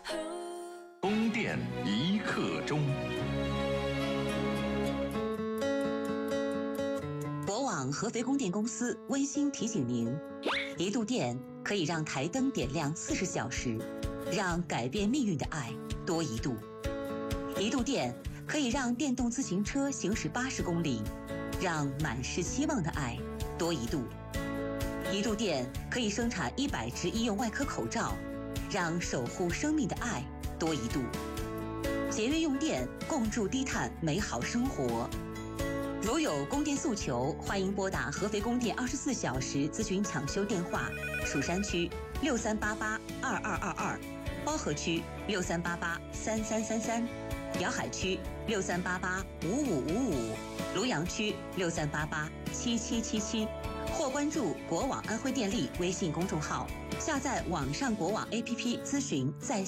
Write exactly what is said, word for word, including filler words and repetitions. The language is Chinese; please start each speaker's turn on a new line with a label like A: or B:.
A: 供电一刻钟。
B: 国网合肥供电公司温馨提醒您：一度电可以让台灯点亮四十小时，让改变命运的爱多一度；一度电可以让电动自行车行驶八十公里，让满是希望的爱多一度；一度电可以生产一百支医用外科口罩，让守护生命的爱多一度。节约用电，共筑低碳美好生活。如有供电诉求，欢迎拨打合肥供电二十四小时咨询抢修电话：蜀山区六三八八二二二二，包河区六三八八三三三三，瑶海区六三八八五五五五，庐阳区六三八八七七七七，或关注国网安徽电力微信公众号，下载网上国网 A P P 咨询在